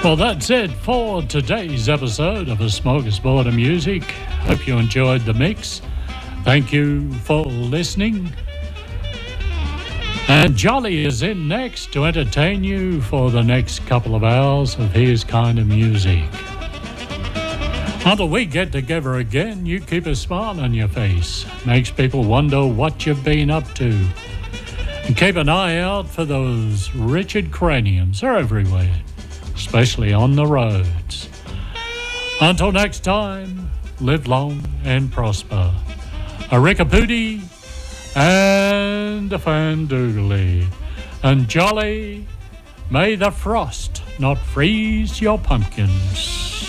Well, that's it for today's episode of A Smorgasbord of Music. Hope you enjoyed the mix. Thank you for listening. And Jolly is in next to entertain you for the next couple of hours of his kind of music. Until we get together again, you keep a smile on your face. Makes people wonder what you've been up to. And keep an eye out for those Richard craniums. They're everywhere, especially on the roads. Until next time, live long and prosper. A Rickapooty and a Fandoodly. And Jolly, may the frost not freeze your pumpkins.